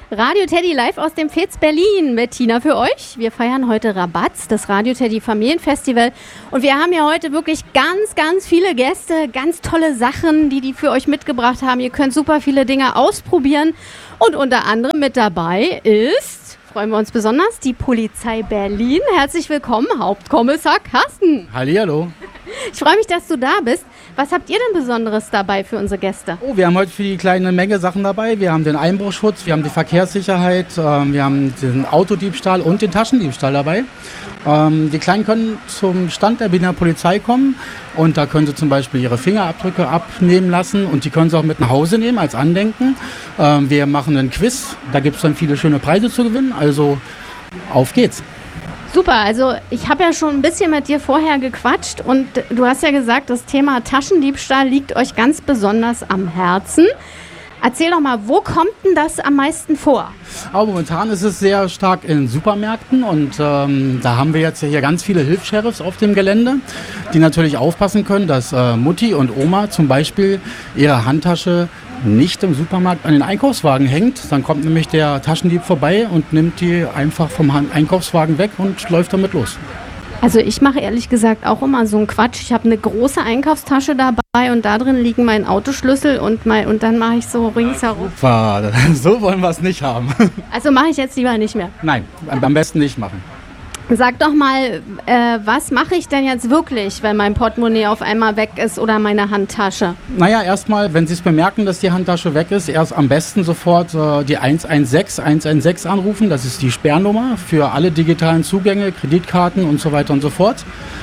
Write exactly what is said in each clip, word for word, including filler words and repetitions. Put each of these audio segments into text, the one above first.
Radio Teddy live aus dem Fez Berlin mit Tina für euch. Wir feiern heute Rabatz, das Radio Teddy Familienfestival. Und wir haben ja heute wirklich ganz, ganz viele Gäste, ganz tolle Sachen, die die für euch mitgebracht haben. Ihr könnt super viele Dinge ausprobieren. Und unter anderem mit dabei ist, freuen wir uns besonders, die Polizei Berlin. Herzlich willkommen, Hauptkommissar Carsten. Hallihallo. Ich freue mich, dass du da bist. Was habt ihr denn Besonderes dabei für unsere Gäste? Oh, wir haben heute für die kleine Menge Sachen dabei. Wir haben den Einbruchschutz, wir haben die Verkehrssicherheit, ähm, wir haben den Autodiebstahl und den Taschendiebstahl dabei. Ähm, die Kleinen können zum Stand der Berliner Polizei kommen und da können sie zum Beispiel ihre Fingerabdrücke abnehmen lassen und die können sie auch mit nach Hause nehmen als Andenken. Ähm, wir machen einen Quiz, da gibt es dann viele schöne Preise zu gewinnen, also auf geht's. Super, also ich habe ja schon ein bisschen mit dir vorher gequatscht und du hast ja gesagt, das Thema Taschendiebstahl liegt euch ganz besonders am Herzen. Erzähl doch mal, wo kommt denn das am meisten vor? Aber momentan ist es sehr stark in Supermärkten und ähm, da haben wir jetzt hier ganz viele Hilfs-Sheriffs auf dem Gelände, die natürlich aufpassen können, dass äh, Mutti und Oma zum Beispiel ihre Handtasche nicht im Supermarkt an den Einkaufswagen hängt. Dann kommt nämlich der Taschendieb vorbei und nimmt die einfach vom Einkaufswagen weg und läuft damit los. Also ich mache ehrlich gesagt auch immer so einen Quatsch. Ich habe eine große Einkaufstasche dabei und da drin liegen mein Autoschlüssel und, mein, und dann mache ich so ringsherum. Super, so wollen wir es nicht haben. Also mache ich jetzt lieber nicht mehr. Nein, am besten nicht machen. Sag doch mal, äh, was mache ich denn jetzt wirklich, wenn mein Portemonnaie auf einmal weg ist oder meine Handtasche? Naja, erstmal, wenn Sie es bemerken, dass die Handtasche weg ist, erst am besten sofort äh, die eins eins sechs eins eins sechs anrufen. Das ist die Sperrnummer für alle digitalen Zugänge, Kreditkarten und so weiter und so fort.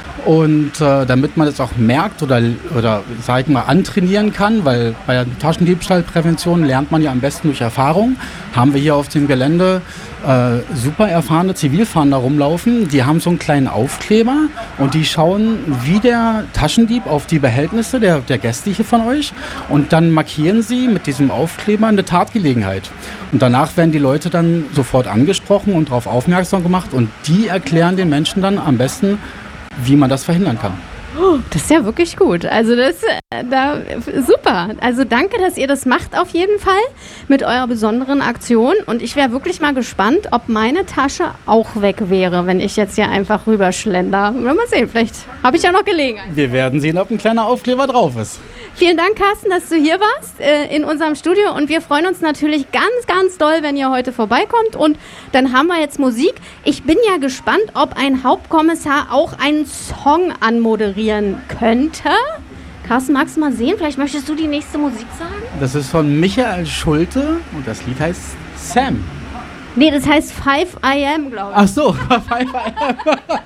Und äh, damit man das auch merkt oder, oder sag ich mal, antrainieren kann, weil bei der Taschendiebstahlprävention lernt man ja am besten durch Erfahrung, haben wir hier auf dem Gelände äh, super erfahrene Zivilfahnder rumlaufen. Die haben so einen kleinen Aufkleber und die schauen wie der Taschendieb auf die Behältnisse der, der Gäste hier von euch und dann markieren sie mit diesem Aufkleber eine Tatgelegenheit. Und danach werden die Leute dann sofort angesprochen und darauf aufmerksam gemacht und die erklären den Menschen dann am besten, wie man das verhindern kann. Oh, das ist ja wirklich gut. Also das äh, da, super. Also danke, dass ihr das macht auf jeden Fall mit eurer besonderen Aktion. Und ich wäre wirklich mal gespannt, ob meine Tasche auch weg wäre, wenn ich jetzt hier einfach rüberschlender. Mal sehen, vielleicht habe ich ja noch Gelegenheit. Wir werden sehen, ob ein kleiner Aufkleber drauf ist. Vielen Dank, Carsten, dass du hier warst äh, in unserem Studio. Und wir freuen uns natürlich ganz, ganz doll, wenn ihr heute vorbeikommt. Und dann haben wir jetzt Musik. Ich bin ja gespannt, ob ein Hauptkommissar auch einen Song anmoderieren könnte. Carsten, magst du mal sehen? Vielleicht möchtest du die nächste Musik sagen? Das ist von Michael Schulte und das Lied heißt Sam. Nee, das heißt five I am, glaube ich. Ach so, five I am.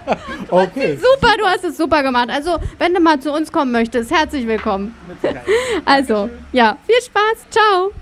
Okay. Super, du hast es super gemacht. Also, wenn du mal zu uns kommen möchtest, herzlich willkommen. Also, ja, viel Spaß. Ciao.